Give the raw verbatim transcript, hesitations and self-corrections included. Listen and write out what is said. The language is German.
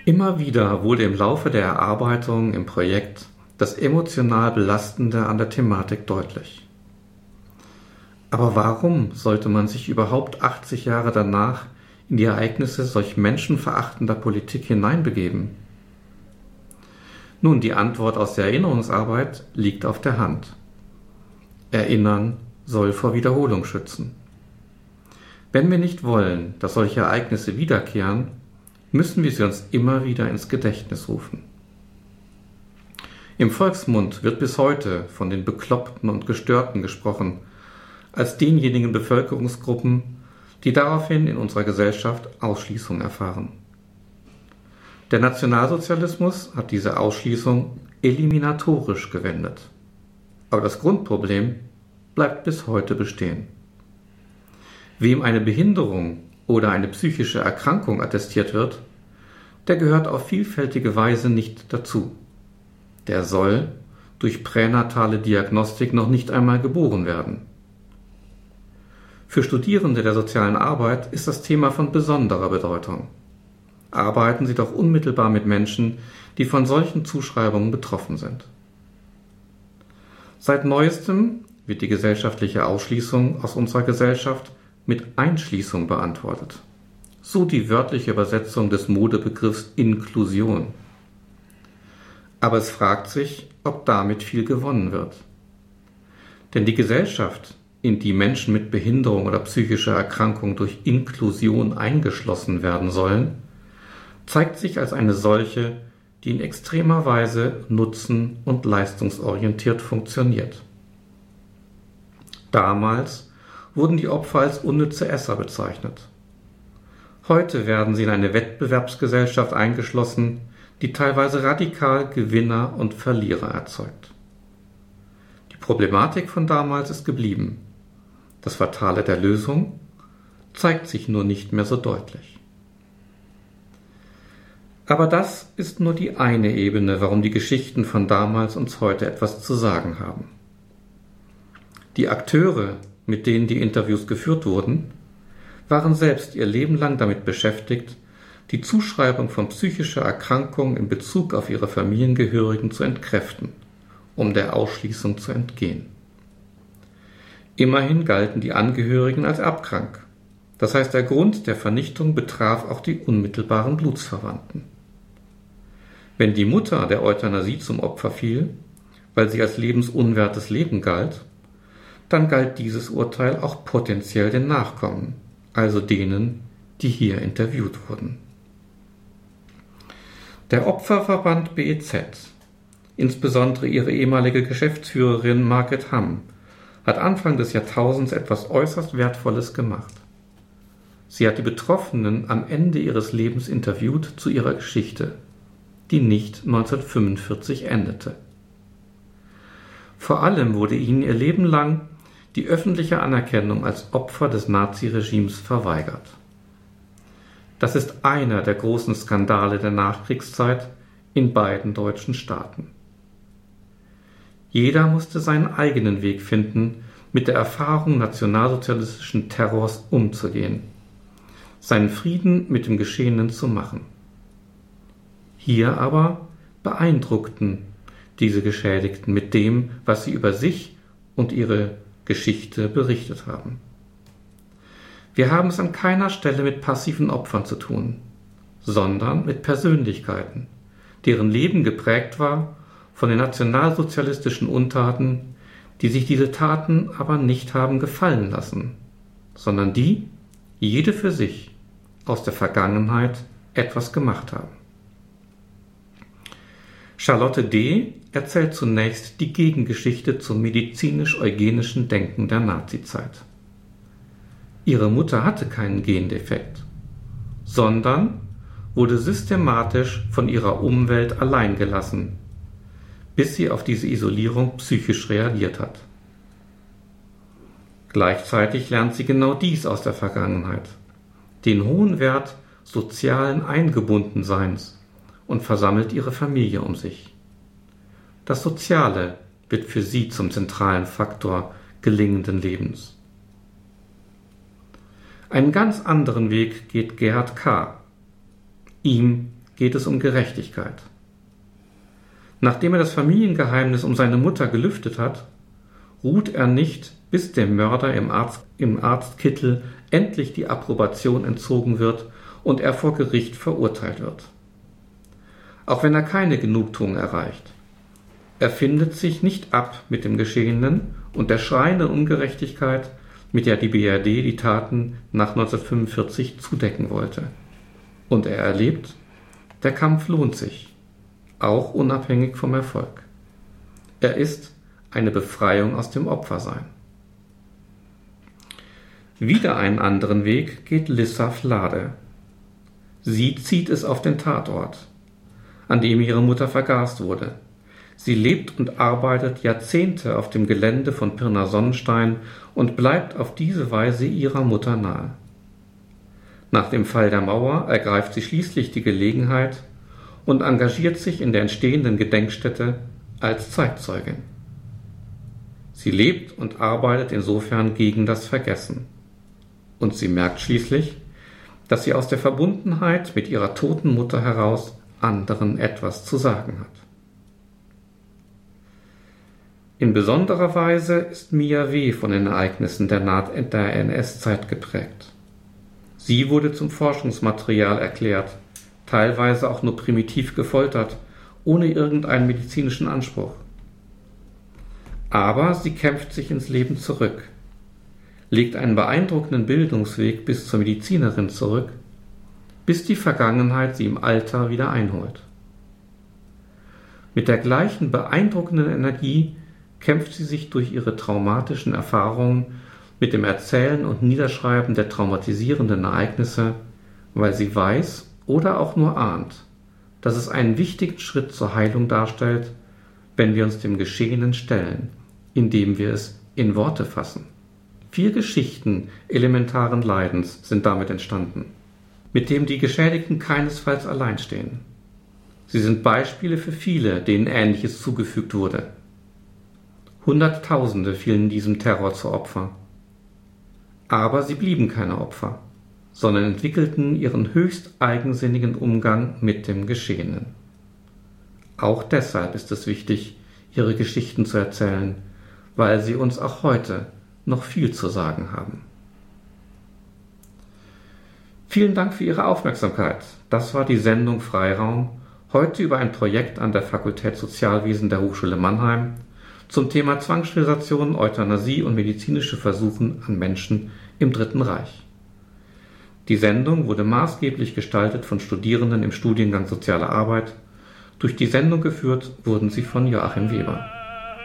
Immer wieder wurde im Laufe der Erarbeitung im Projekt das emotional Belastende an der Thematik deutlich. Aber warum sollte man sich überhaupt achtzig Jahre danach in die Ereignisse solch menschenverachtender Politik hineinbegeben? Nun, die Antwort aus der Erinnerungsarbeit liegt auf der Hand. Erinnern soll vor Wiederholung schützen. Wenn wir nicht wollen, dass solche Ereignisse wiederkehren, müssen wir sie uns immer wieder ins Gedächtnis rufen. Im Volksmund wird bis heute von den Bekloppten und Gestörten gesprochen, als denjenigen Bevölkerungsgruppen, die daraufhin in unserer Gesellschaft Ausschließung erfahren. Der Nationalsozialismus hat diese Ausschließung eliminatorisch gewendet. Aber das Grundproblem bleibt bis heute bestehen. Wem eine Behinderung oder eine psychische Erkrankung attestiert wird, der gehört auf vielfältige Weise nicht dazu. Der soll durch pränatale Diagnostik noch nicht einmal geboren werden. Für Studierende der sozialen Arbeit ist das Thema von besonderer Bedeutung. Arbeiten Sie doch unmittelbar mit Menschen, die von solchen Zuschreibungen betroffen sind. Seit Neuestem wird die gesellschaftliche Ausschließung aus unserer Gesellschaft mit Einschließung beantwortet. So die wörtliche Übersetzung des Modebegriffs Inklusion. Aber es fragt sich, ob damit viel gewonnen wird. Denn die Gesellschaft, in die Menschen mit Behinderung oder psychischer Erkrankung durch Inklusion eingeschlossen werden sollen, zeigt sich als eine solche, die in extremer Weise nutzen- und leistungsorientiert funktioniert. Damals wurden die Opfer als unnütze Esser bezeichnet. Heute werden sie in eine Wettbewerbsgesellschaft eingeschlossen, die teilweise radikal Gewinner und Verlierer erzeugt. Die Problematik von damals ist geblieben. Das Fatale der Lösung zeigt sich nur nicht mehr so deutlich. Aber das ist nur die eine Ebene, warum die Geschichten von damals uns heute etwas zu sagen haben. Die Akteure, mit denen die Interviews geführt wurden, waren selbst ihr Leben lang damit beschäftigt, die Zuschreibung von psychischer Erkrankung in Bezug auf ihre Familiengehörigen zu entkräften, um der Ausschließung zu entgehen. Immerhin galten die Angehörigen als erbkrank. Das heißt, der Grund der Vernichtung betraf auch die unmittelbaren Blutsverwandten. Wenn die Mutter der Euthanasie zum Opfer fiel, weil sie als lebensunwertes Leben galt, dann galt dieses Urteil auch potenziell den Nachkommen, also denen, die hier interviewt wurden. Der Opferverband B E Z, insbesondere ihre ehemalige Geschäftsführerin Margret Hamm, hat Anfang des Jahrtausends etwas äußerst Wertvolles gemacht. Sie hat die Betroffenen am Ende ihres Lebens interviewt zu ihrer Geschichte, die nicht neunzehnhundertfünfundvierzig endete. Vor allem wurde ihnen ihr Leben lang die öffentliche Anerkennung als Opfer des Naziregimes verweigert. Das ist einer der großen Skandale der Nachkriegszeit in beiden deutschen Staaten. Jeder musste seinen eigenen Weg finden, mit der Erfahrung nationalsozialistischen Terrors umzugehen, seinen Frieden mit dem Geschehenen zu machen. Hier aber beeindruckten diese Geschädigten mit dem, was sie über sich und ihre Geschichte berichtet haben. Wir haben es an keiner Stelle mit passiven Opfern zu tun, sondern mit Persönlichkeiten, deren Leben geprägt war von den nationalsozialistischen Untaten, die sich diese Taten aber nicht haben gefallen lassen, sondern die, jede für sich, aus der Vergangenheit etwas gemacht haben. Charlotte D. erzählt zunächst die Gegengeschichte zum medizinisch-eugenischen Denken der Nazizeit. Ihre Mutter hatte keinen Gendefekt, sondern wurde systematisch von ihrer Umwelt allein gelassen, bis sie auf diese Isolierung psychisch reagiert hat. Gleichzeitig lernt sie genau dies aus der Vergangenheit, den hohen Wert sozialen Eingebundenseins, und versammelt ihre Familie um sich. Das Soziale wird für sie zum zentralen Faktor gelingenden Lebens. Einen ganz anderen Weg geht Gerhard K. Ihm geht es um Gerechtigkeit. Nachdem er das Familiengeheimnis um seine Mutter gelüftet hat, ruht er nicht, bis dem Mörder im, Arzt, im Arztkittel endlich die Approbation entzogen wird und er vor Gericht verurteilt wird. Auch wenn er keine Genugtuung erreicht. Er findet sich nicht ab mit dem Geschehenen und der schreienden Ungerechtigkeit, mit der die B R D die Taten nach neunzehnhundertfünfundvierzig zudecken wollte. Und er erlebt, der Kampf lohnt sich, auch unabhängig vom Erfolg. Er ist eine Befreiung aus dem Opfersein. Wieder einen anderen Weg geht Lissa Flade. Sie zieht es auf den Tatort, an dem ihre Mutter vergast wurde. Sie lebt und arbeitet Jahrzehnte auf dem Gelände von Pirna Sonnenstein und bleibt auf diese Weise ihrer Mutter nahe. Nach dem Fall der Mauer ergreift sie schließlich die Gelegenheit und engagiert sich in der entstehenden Gedenkstätte als Zeitzeugin. Sie lebt und arbeitet insofern gegen das Vergessen. Und sie merkt schließlich, dass sie aus der Verbundenheit mit ihrer toten Mutter heraus anderen etwas zu sagen hat. In besonderer Weise ist Mia W. von den Ereignissen der N S-Zeit geprägt. Sie wurde zum Forschungsmaterial erklärt, teilweise auch nur primitiv gefoltert, ohne irgendeinen medizinischen Anspruch. Aber sie kämpft sich ins Leben zurück, legt einen beeindruckenden Bildungsweg bis zur Medizinerin zurück, bis die Vergangenheit sie im Alter wieder einholt. Mit der gleichen beeindruckenden Energie kämpft sie sich durch ihre traumatischen Erfahrungen mit dem Erzählen und Niederschreiben der traumatisierenden Ereignisse, weil sie weiß oder auch nur ahnt, dass es einen wichtigen Schritt zur Heilung darstellt, wenn wir uns dem Geschehenen stellen, indem wir es in Worte fassen. Vier Geschichten elementaren Leidens sind damit entstanden, mit dem die Geschädigten keinesfalls allein stehen. Sie sind Beispiele für viele, denen Ähnliches zugefügt wurde. Hunderttausende fielen diesem Terror zu Opfer. Aber sie blieben keine Opfer, sondern entwickelten ihren höchst eigensinnigen Umgang mit dem Geschehenen. Auch deshalb ist es wichtig, ihre Geschichten zu erzählen, weil sie uns auch heute noch viel zu sagen haben. Vielen Dank für Ihre Aufmerksamkeit. Das war die Sendung Freiraum, heute über ein Projekt an der Fakultät Sozialwesen der Hochschule Mannheim zum Thema Zwangssterilisation, Euthanasie und medizinische Versuche an Menschen im Dritten Reich. Die Sendung wurde maßgeblich gestaltet von Studierenden im Studiengang Soziale Arbeit. Durch die Sendung geführt wurden sie von Joachim Weber.